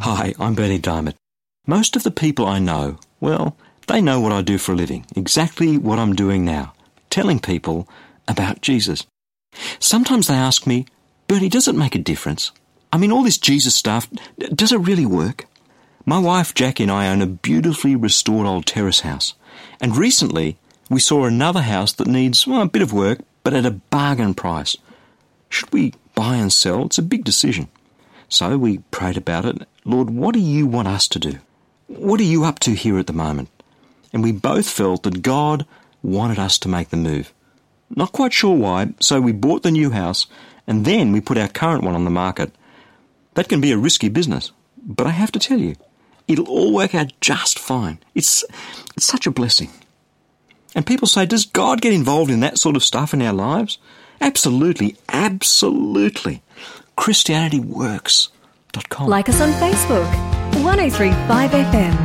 Hi, I'm Bernie Diamond. Most of the people I know, well, they know what I do for a living, exactly what I'm doing now, telling people about Jesus. Sometimes they ask me, Bernie, does it make a difference? I mean, all this Jesus stuff, does it really work? My wife Jackie and I own a beautifully restored old terrace house, and recently we saw another house that needs a bit of work, but at a bargain price. Should we buy and sell? It's a big decision. So we prayed about it. Lord, what do you want us to do? What are you up to here at the moment? And we both felt that God wanted us to make the move. Not quite sure why, so we bought the new house and then we put our current one on the market. That can be a risky business, but I have to tell you, it'll all work out just fine. It's such a blessing. And people say, does God get involved in that sort of stuff in our lives? Absolutely, absolutely. ChristianityWorks.com. Like us on Facebook, 1035 FM.